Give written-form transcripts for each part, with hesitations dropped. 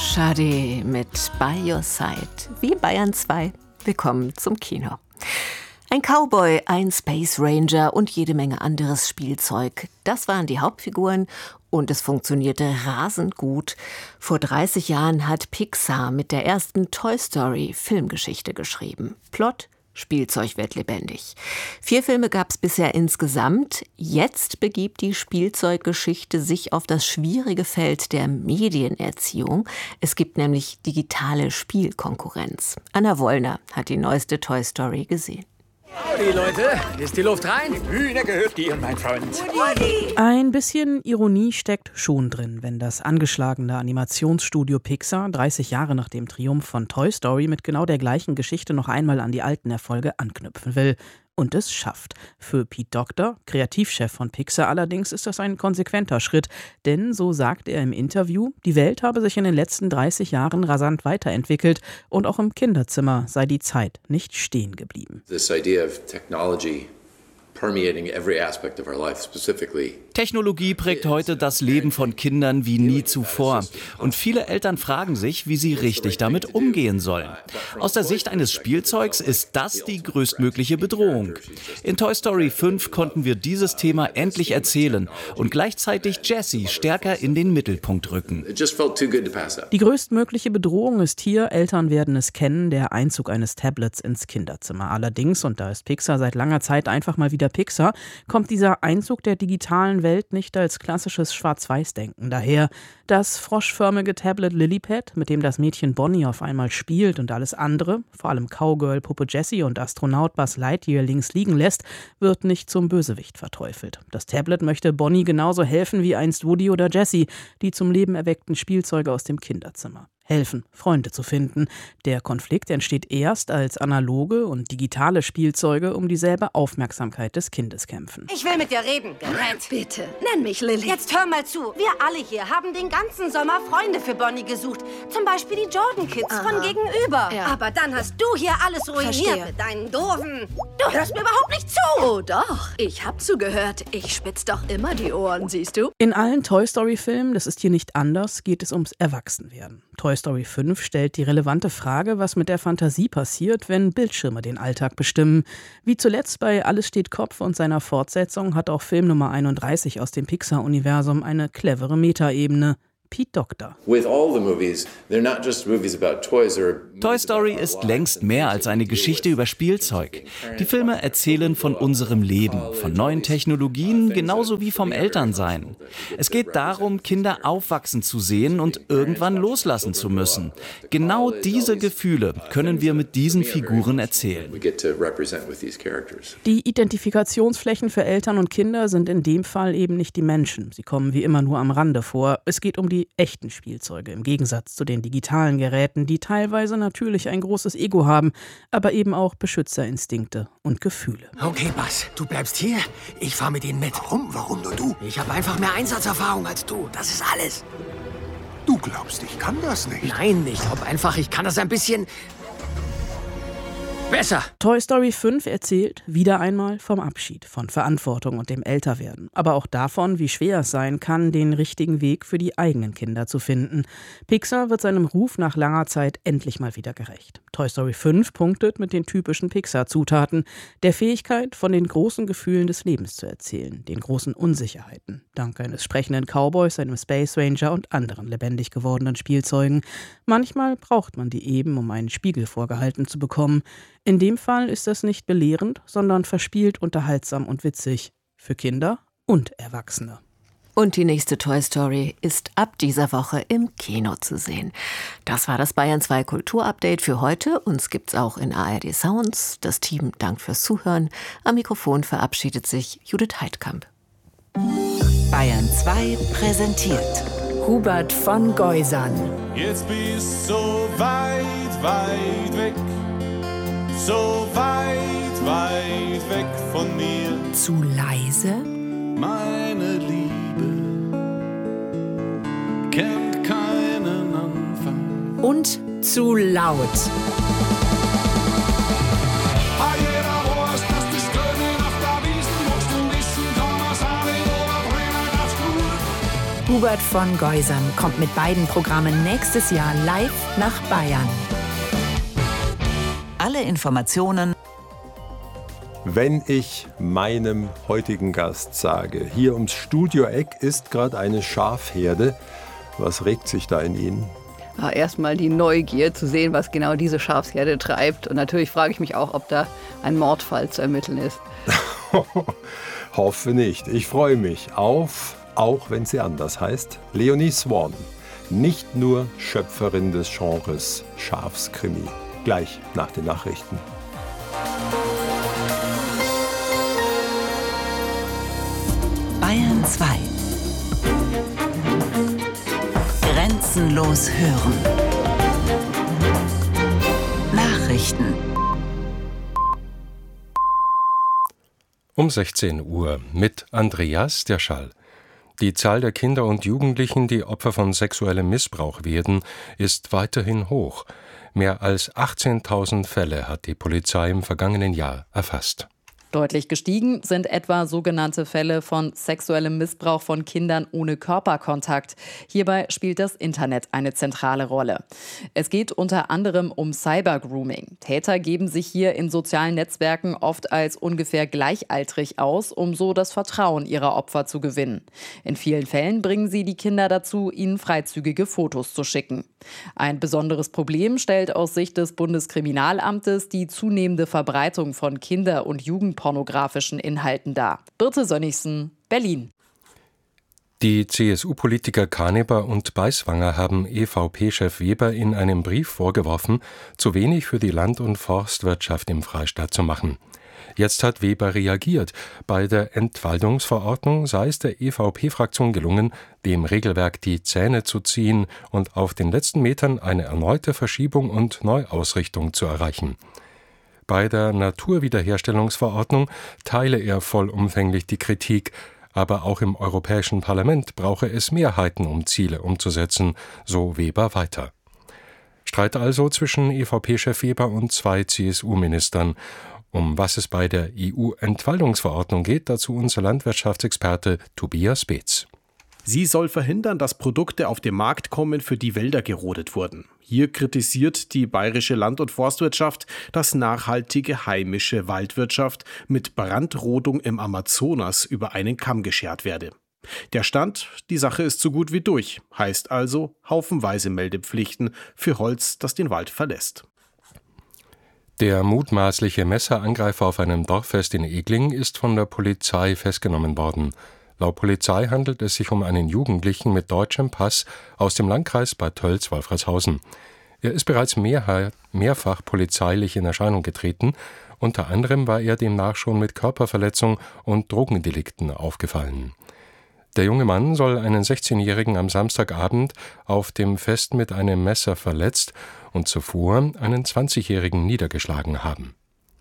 Schade mit By Your Side, wie Bayern 2. Willkommen zum Kino. Ein Cowboy, ein Space Ranger und jede Menge anderes Spielzeug. Das waren die Hauptfiguren und es funktionierte rasend gut. Vor 30 Jahren hat Pixar mit der ersten Toy Story Filmgeschichte geschrieben. Plot: Spielzeug wird lebendig. 4 Filme gab es bisher insgesamt. Jetzt begibt die Spielzeuggeschichte sich auf das schwierige Feld der Medienerziehung. Es gibt nämlich digitale Spielkonkurrenz. Anna Wollner hat die neueste Toy Story gesehen. Howdy, Leute. Ist die Luft rein? Hühner gehört dir, mein Freund. Ein bisschen Ironie steckt schon drin, wenn das angeschlagene Animationsstudio Pixar 30 Jahre nach dem Triumph von Toy Story mit genau der gleichen Geschichte noch einmal an die alten Erfolge anknüpfen will. Und es schafft. Für Pete Docter, Kreativchef von Pixar, allerdings ist das ein konsequenter Schritt. Denn, so sagt er im Interview, die Welt habe sich in den letzten 30 Jahren rasant weiterentwickelt und auch im Kinderzimmer sei die Zeit nicht stehen geblieben. This idea of technology permeating every aspect of our life, specifically. Technologie prägt heute das Leben von Kindern wie nie zuvor. Und viele Eltern fragen sich, wie sie richtig damit umgehen sollen. Aus der Sicht eines Spielzeugs ist das die größtmögliche Bedrohung. In Toy Story 5 konnten wir dieses Thema endlich erzählen und gleichzeitig Jessie stärker in den Mittelpunkt rücken. Die größtmögliche Bedrohung ist hier, Eltern werden es kennen, der Einzug eines Tablets ins Kinderzimmer. Allerdings, und da ist Pixar seit langer Zeit einfach mal wieder Pixar, kommt dieser Einzug der digitalen Welt nicht als klassisches Schwarz-Weiß-Denken daher. Das froschförmige Tablet Lilypad, mit dem das Mädchen Bonnie auf einmal spielt und alles andere, vor allem Cowgirl, Puppe Jessie und Astronaut Buzz Lightyear links liegen lässt, wird nicht zum Bösewicht verteufelt. Das Tablet möchte Bonnie genauso helfen wie einst Woody oder Jessie, die zum Leben erweckten Spielzeuge aus dem Kinderzimmer. Helfen, Freunde zu finden. Der Konflikt entsteht erst, als analoge und digitale Spielzeuge um dieselbe Aufmerksamkeit des Kindes kämpfen. Ich will mit dir reden, Gerät. Bitte, nenn mich Lilly. Jetzt hör mal zu. Wir alle hier haben den ganzen Sommer Freunde für Bonnie gesucht. Zum Beispiel die Jordan Kids von gegenüber. Ja. Aber dann hast du hier alles ruiniert Verstehe. mit deinen doofen... Du hörst mir überhaupt nicht zu. Oh doch, ich hab zugehört. Ich spitz doch immer die Ohren, siehst du? In allen Toy Story-Filmen, das ist hier nicht anders, geht es ums Erwachsenwerden. Toy Story 5 stellt die relevante Frage, was mit der Fantasie passiert, wenn Bildschirme den Alltag bestimmen. Wie zuletzt bei Alles steht Kopf und seiner Fortsetzung hat auch Film Nummer 31 aus dem Pixar-Universum eine clevere Metaebene. Pete Docter. Toy Story ist längst mehr als eine Geschichte über Spielzeug. Die Filme erzählen von unserem Leben, von neuen Technologien, genauso wie vom Elternsein. Es geht darum, Kinder aufwachsen zu sehen und irgendwann loslassen zu müssen. Genau diese Gefühle können wir mit diesen Figuren erzählen. Die Identifikationsflächen für Eltern und Kinder sind in dem Fall eben nicht die Menschen. Sie kommen wie immer nur am Rande vor. Es geht um die echten Spielzeuge, im Gegensatz zu den digitalen Geräten, die teilweise natürlich ein großes Ego haben, aber eben auch Beschützerinstinkte und Gefühle. Okay, Buzz, du bleibst hier. Ich fahr mit ihnen mit. Warum nur du? Ich habe einfach mehr Einsatzerfahrung als du. Das ist alles. Du glaubst, ich kann das nicht? Nein, ich glaube einfach, ich kann das ein bisschen... besser. Toy Story 5 erzählt wieder einmal vom Abschied, von Verantwortung und dem Älterwerden. Aber auch davon, wie schwer es sein kann, den richtigen Weg für die eigenen Kinder zu finden. Pixar wird seinem Ruf nach langer Zeit endlich mal wieder gerecht. Toy Story 5 punktet mit den typischen Pixar-Zutaten, der Fähigkeit, von den großen Gefühlen des Lebens zu erzählen, den großen Unsicherheiten. Dank eines sprechenden Cowboys, einem Space Ranger und anderen lebendig gewordenen Spielzeugen. Manchmal braucht man die eben, um einen Spiegel vorgehalten zu bekommen. In dem Fall ist das nicht belehrend, sondern verspielt, unterhaltsam und witzig. Für Kinder und Erwachsene. Und die nächste Toy Story ist ab dieser Woche im Kino zu sehen. Das war das Bayern 2 Kulturupdate für heute. Uns gibt's auch in ARD Sounds. Das Team dankt fürs Zuhören. Am Mikrofon verabschiedet sich Judith Heidkamp. Bayern 2 präsentiert Hubert von Geusern. Jetzt bist so weit, weit weg. So weit, weit weg von mir. Zu leise? Meine Liebe kennt keinen Anfang. Und zu laut. Hubert von Geusern kommt mit beiden Programmen nächstes Jahr live nach Bayern. Alle Informationen. Wenn ich meinem heutigen Gast sage, hier ums Studioeck ist gerade eine Schafherde, was regt sich da in Ihnen? Erstmal die Neugier zu sehen, was genau diese Schafsherde treibt. Und natürlich frage ich mich auch, ob da ein Mordfall zu ermitteln ist. Hoffe nicht. Ich freue mich auf, auch wenn sie anders heißt, Leonie Swan. Nicht nur Schöpferin des Genres Schafskrimi. Gleich nach den Nachrichten. Bayern 2. Grenzenlos hören. Nachrichten. Um 16 Uhr mit Andreas Derschall. Die Zahl der Kinder und Jugendlichen, die Opfer von sexuellem Missbrauch werden, ist weiterhin hoch. Mehr als 18.000 Fälle hat die Polizei im vergangenen Jahr erfasst. Deutlich gestiegen sind etwa sogenannte Fälle von sexuellem Missbrauch von Kindern ohne Körperkontakt. Hierbei spielt das Internet eine zentrale Rolle. Es geht unter anderem um Cybergrooming. Täter geben sich hier in sozialen Netzwerken oft als ungefähr gleichaltrig aus, um so das Vertrauen ihrer Opfer zu gewinnen. In vielen Fällen bringen sie die Kinder dazu, ihnen freizügige Fotos zu schicken. Ein besonderes Problem stellt aus Sicht des Bundeskriminalamtes die zunehmende Verbreitung von Kinder- und jugendpornografischen Inhalten dar. Birte Sönnigsen, Berlin. Die CSU-Politiker Kaneber und Beiswanger haben EVP-Chef Weber in einem Brief vorgeworfen, zu wenig für die Land- und Forstwirtschaft im Freistaat zu machen. Jetzt hat Weber reagiert. Bei der Entwaldungsverordnung sei es der EVP-Fraktion gelungen, dem Regelwerk die Zähne zu ziehen und auf den letzten Metern eine erneute Verschiebung und Neuausrichtung zu erreichen. Bei der Naturwiederherstellungsverordnung teile er vollumfänglich die Kritik, aber auch im Europäischen Parlament brauche es Mehrheiten, um Ziele umzusetzen, so Weber weiter. Streit also zwischen EVP-Chef Weber und 2 CSU-Ministern. Um was es bei der EU-Entwaldungsverordnung geht, dazu unser Landwirtschaftsexperte Tobias Beetz. Sie soll verhindern, dass Produkte auf den Markt kommen, für die Wälder gerodet wurden. Hier kritisiert die bayerische Land- und Forstwirtschaft, dass nachhaltige heimische Waldwirtschaft mit Brandrodung im Amazonas über einen Kamm geschert werde. Der Stand, die Sache ist so gut wie durch, heißt also haufenweise Meldepflichten für Holz, das den Wald verlässt. Der mutmaßliche Messerangreifer auf einem Dorffest in Egling ist von der Polizei festgenommen worden. Laut Polizei handelt es sich um einen Jugendlichen mit deutschem Pass aus dem Landkreis Bad Tölz-Wolfratshausen. Er ist bereits mehrfach polizeilich in Erscheinung getreten. Unter anderem war er demnach schon mit Körperverletzung und Drogendelikten aufgefallen. Der junge Mann soll einen 16-Jährigen am Samstagabend auf dem Fest mit einem Messer verletzt und zuvor einen 20-Jährigen niedergeschlagen haben.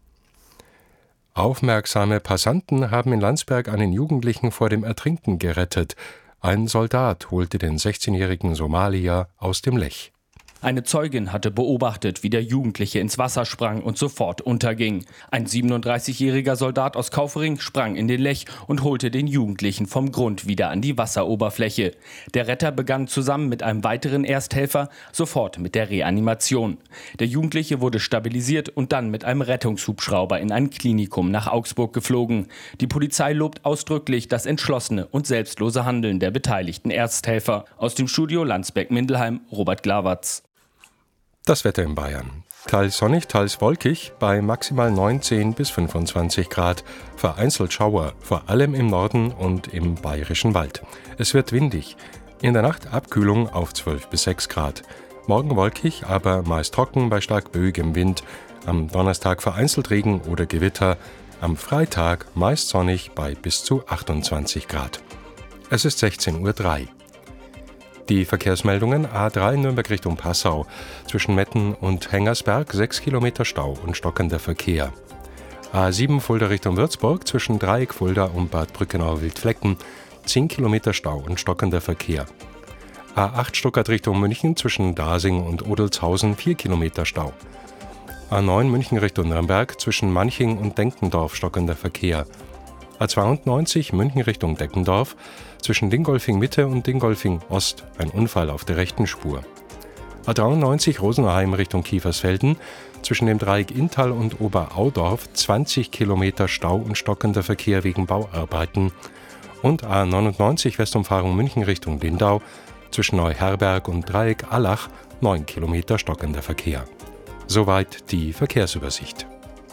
Aufmerksame Passanten haben in Landsberg einen Jugendlichen vor dem Ertrinken gerettet. Ein Soldat holte den 16-jährigen Somalier aus dem Lech. Eine Zeugin hatte beobachtet, wie der Jugendliche ins Wasser sprang und sofort unterging. Ein 37-jähriger Soldat aus Kaufering sprang in den Lech und holte den Jugendlichen vom Grund wieder an die Wasseroberfläche. Der Retter begann zusammen mit einem weiteren Ersthelfer sofort mit der Reanimation. Der Jugendliche wurde stabilisiert und dann mit einem Rettungshubschrauber in ein Klinikum nach Augsburg geflogen. Die Polizei lobt ausdrücklich das entschlossene und selbstlose Handeln der beteiligten Ersthelfer. Aus dem Studio Landsberg-Mindelheim, Robert Glawatz. Das Wetter in Bayern. Teils sonnig, teils wolkig, bei maximal 19 bis 25 Grad. Vereinzelt Schauer, vor allem im Norden und im Bayerischen Wald. Es wird windig. In der Nacht Abkühlung auf 12 bis 6 Grad. Morgen wolkig, aber meist trocken bei stark böigem Wind. Am Donnerstag vereinzelt Regen oder Gewitter. Am Freitag meist sonnig bei bis zu 28 Grad. Es ist 16:03 Uhr. Die Verkehrsmeldungen: A3 Nürnberg Richtung Passau. Zwischen Metten und Hengersberg 6 Kilometer Stau und stockender Verkehr. A7 Fulda Richtung Würzburg zwischen Dreieck Fulda und Bad Brückenau-Wildflecken 10 Kilometer Stau und stockender Verkehr. A8 Stuttgart Richtung München zwischen Dasing und Odelshausen 4 Kilometer Stau. A9 München Richtung Nürnberg zwischen Manching und Denkendorf stockender Verkehr. A92 München Richtung Deckendorf, zwischen Dingolfing Mitte und Dingolfing Ost ein Unfall auf der rechten Spur. A93 Rosenheim Richtung Kiefersfelden, zwischen dem Dreieck Inntal und Oberaudorf 20 Kilometer Stau und stockender Verkehr wegen Bauarbeiten. Und A99 Westumfahrung München Richtung Lindau, zwischen Neuherberg und Dreieck Allach 9 Kilometer stockender Verkehr. Soweit die Verkehrsübersicht.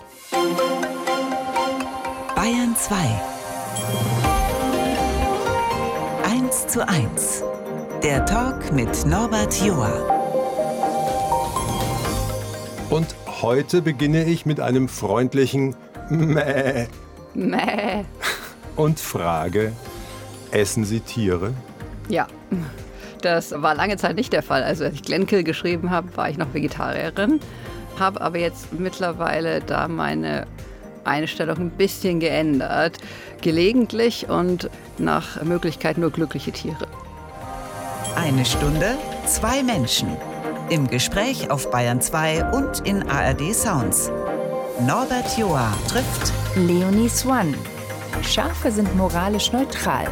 Bayern 2. 1:1. Der Talk mit Norbert Joa. Und heute beginne ich mit einem freundlichen Mäh. Mäh. Und frage, essen Sie Tiere? Ja, das war lange Zeit nicht der Fall. Also als ich Glenkill geschrieben habe, war ich noch Vegetarierin, habe aber jetzt mittlerweile da meine Einstellung ein bisschen geändert. Gelegentlich und nach Möglichkeit nur glückliche Tiere. 1 Stunde, 2 Menschen. Im Gespräch auf Bayern 2 und in ARD Sounds. Norbert Joa trifft Leonie Swann. Schafe sind moralisch neutral.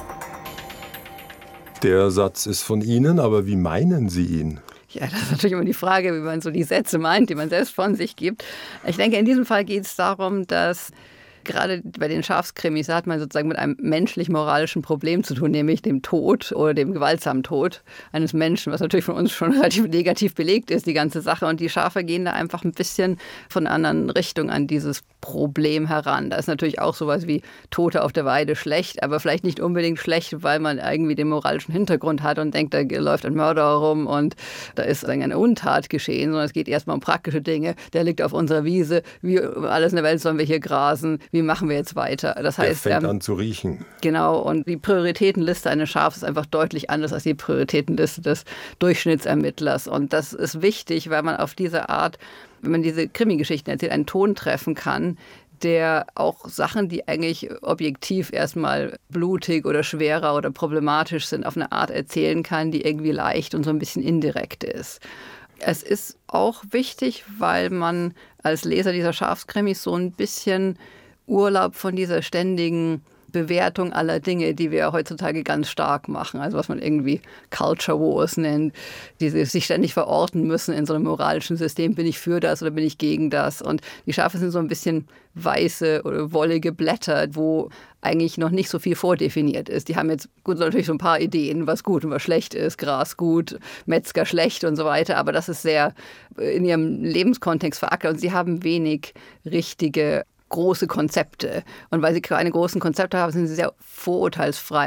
Der Satz ist von Ihnen, aber wie meinen Sie ihn? Ja, das ist natürlich immer die Frage, wie man so die Sätze meint, die man selbst von sich gibt. Ich denke, in diesem Fall geht es darum, dass gerade bei den Schafskrimis hat man sozusagen mit einem menschlich-moralischen Problem zu tun, nämlich dem Tod oder dem gewaltsamen Tod eines Menschen, was natürlich von uns schon relativ negativ belegt ist, die ganze Sache. Und die Schafe gehen da einfach ein bisschen von einer anderen Richtung an dieses Problem heran. Da ist natürlich auch sowas wie Tote auf der Weide schlecht, aber vielleicht nicht unbedingt schlecht, weil man irgendwie den moralischen Hintergrund hat und denkt, da läuft ein Mörder herum und da ist eine Untat geschehen, sondern es geht erstmal um praktische Dinge. Der liegt auf unserer Wiese, wie alles in der Welt sollen wir hier grasen, wie machen wir jetzt weiter? Das heißt, der fängt an zu riechen. Genau, und die Prioritätenliste eines Schafs ist einfach deutlich anders als die Prioritätenliste des Durchschnittsermittlers. Und das ist wichtig, weil man auf diese Art, wenn man diese Krimi-Geschichten erzählt, einen Ton treffen kann, der auch Sachen, die eigentlich objektiv erstmal blutig oder schwerer oder problematisch sind, auf eine Art erzählen kann, die irgendwie leicht und so ein bisschen indirekt ist. Es ist auch wichtig, weil man als Leser dieser Schafskrimis so ein bisschen Urlaub von dieser ständigen Bewertung aller Dinge, die wir heutzutage ganz stark machen. Also was man irgendwie Culture Wars nennt, die sich ständig verorten müssen in so einem moralischen System. Bin ich für das oder bin ich gegen das? Und die Schafe sind so ein bisschen weiße oder wollige Blätter, wo eigentlich noch nicht so viel vordefiniert ist. Die haben jetzt gut natürlich so ein paar Ideen, was gut und was schlecht ist. Gras gut, Metzger schlecht und so weiter. Aber das ist sehr in ihrem Lebenskontext verankert. Und sie haben wenig richtige große Konzepte. Und weil sie keine großen Konzepte haben, sind sie sehr vorurteilsfrei